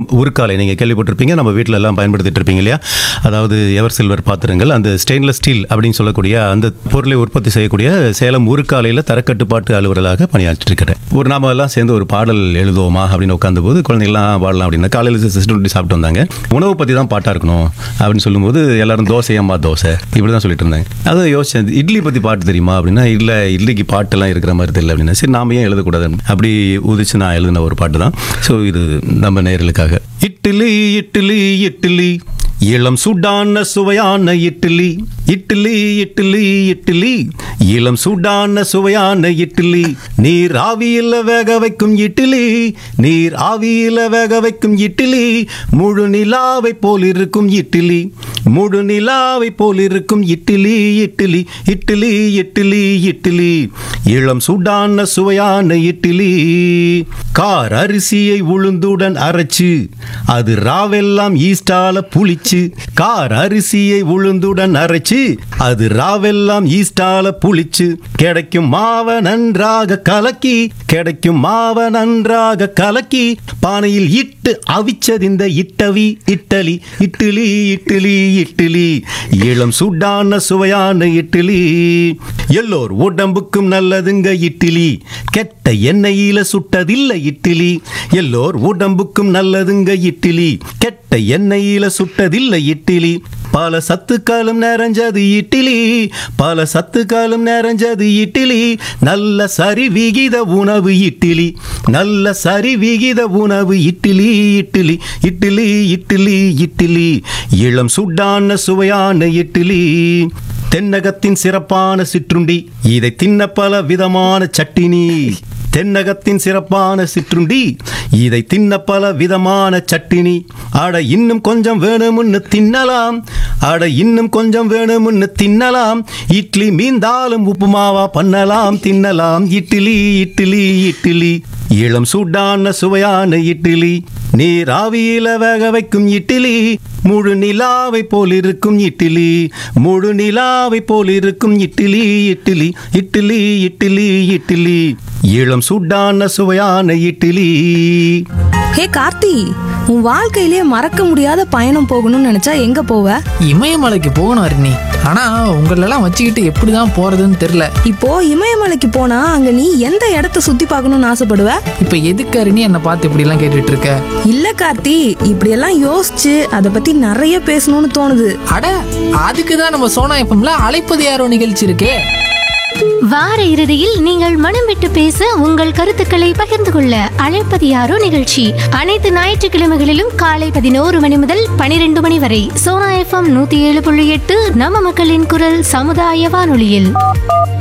உருக்காலை நீங்கள் கேள்விப்பட்டிருப்பீங்க, நம்ம வீட்டில் எல்லாம் பயன்படுத்திட்டு இருப்பீங்க இல்லையா? அதாவது எவர் சில்வர் பாத்திரங்கள், அந்த ஸ்டெயின்லெஸ் ஸ்டீல் அப்படின்னு சொல்லக்கூடிய அந்த பொருளை உற்பத்தி செய்யக்கூடிய சேலம் உருக்காலையில் தரக்கட்டுப்பாட்டு அலுவலராக பணியாற்றிட்டு இருக்கிறேன். ஒரு நாம எல்லாம் சேர்ந்து ஒரு பாடல் எழுதுவோமா அப்படின்னு உட்காந்த போது குழந்தைங்களாம் பாடலாம் அப்படின்னா, காலையில் சிஸ்டம் சாப்பிட்டு வந்தாங்க. உணவு பற்றி தான் பாட்டாக இருக்கணும் அப்படின்னு சொல்லும்போது எல்லாரும் தோசை அம்மா தோசை இப்படி தான் சொல்லிட்டு இருந்தாங்க. அதை யோசிச்சேன், இட்லி பற்றி பாட்டு தெரியுமா அப்படின்னா, இல்லை இட்லிக்கு பாட்டெல்லாம் இருக்கிற மாதிரி தெரியல அப்படின்னா, சரி நாம ஏன் எழுதக்கூடாது அப்படி உதிச்சு நான் எழுதின ஒரு பாட்டு தான். ஸோ இது நம்ம நேயர்களுக்காக. இட்லி இட்லி இட்லி இளம் சூடான சுவையான இட்லி, இட்லி இட்லி இட்லி இளம் சூடான சுவையான இட்லி, நீர் ஆவியில் வேக வைக்கும் இட்லி, நீர் ஆவியில் வேக வைக்கும் இட்லி, முழு நிலாவை போல் இருக்கும் இட்லி, முழு நிலாவை போல் இருக்கும் இட்லி, இட்லி இட்லி இட்லி இட்லி இளம் சூடான சுவையான இட்லி. கார் அரிசியை உளுந்துடன் அரைச்சு அது ராவெல்லாம் ஈஸ்டால புளிச்சு, கார் அரிசியை உளுந்துடன் அரைச்சு அது ராவெல்லாம் ஈஸ்டால புளிச்சு, கிடைக்கும் மாவ நன்றாக கலக்கி, கிடைக்கும் மாவ நன்றாக கலக்கி பானையில் இட்டு அவிச்சதிந்த இட்டவி இட்டலி, இட்லி இட்லி இட்லி இளம் சூடான சுவையான இட்லி. எல்லோர் உடம்புக்கும் நல்லதுங்க இட்லி, கெட்ட எண்ணெயில சுட்டதில்லை இட்லி, எல்லோர் உடம்புக்கும் நல்லதுங்க இட்லி, கெட்ட எண்ணெயில சுட்டதில்லை இட்லி, பல சத்துக்களும் நிறைஞ்சது இட்லி, பல சத்துக்களும் நிறைஞ்சது இட்லி, நல்ல சரி விகித உணவு இட்லி, நல்ல சரி விகித உணவு இட்லி, இட்லி இட்லி இட்லி இட்லி இளம் சுடான சுவையான இட்லி. தென்னகத்தின் சிறப்பான சிற்றுண்டி, இதை தின்ன பல விதமான சட்டினி, தென்னகத்தின் சிறப்பான சிற்றுண்டி, இதை தின்ன பல விதமான சட்டினி, அட இன்னும் கொஞ்சம் வேணும்னு தின்னலாம், அட இன்னும் கொஞ்சம் வேணும்னு தின்னலாம், இட்லி மீந்தாலும் உப்புமாவா பண்ணலாம் தின்னலாம், இட்லி இட்லி இட்லி இளம் சூடான சுவையான இட்லி, நீர் ஆவியில வேக வைக்கும் இட்லி, முழு நிலாவை போல் இருக்கும் இட்லி, முழு நிலாவை போல் இருக்கும் இட்லி, இட்லி இட்லி இட்லி இட்லி இளம் சூடான சுவையான இட்லி. ஹே கார்த்தி, உன் வாழ்க்கையிலே மறக்க முடியாத பயணம் போகணும்னு நினைச்சா எங்க போவ? இமயமலைக்கு போகணும் அருணி. ஆனா உங்களெல்லாம் வச்சுக்கிட்டு எப்படிதான் போறதுன்னு தெரியல. இப்போ இமயமலைக்கு போனா அங்க நீ எந்த இடத்த சுத்தி பார்க்கணும்னு ஆசைப்படுவ? இப்ப எதுக்கு அருணி என்ன பார்த்து இப்படி எல்லாம் கேட்டுட்டு இருக்க? இல்ல கார்த்தி, இப்படி எல்லாம் யோசிச்சு அத பத்தி நிறைய பேசணும்னு தோணுது. அட அதுக்குதான் நம்ம சோனா எஃப்எம்ல அழைப்பது யாரோ நிகழ்ச்சி இருக்கே. வார இறுதியில் நீங்கள் மனம் விட்டு பேச, உங்கள் கருத்துக்களை பகிர்ந்து கொள்ள அழைப்பது யாரோ நிகழ்ச்சி அனைத்து ஞாயிற்றுக்கிழமைகளிலும் காலை 11 மணி முதல் 12 மணி வரை சோனா எஃப்எம் 107.8 நம்ம மக்களின் குரல் சமுதாய வானொலியில்.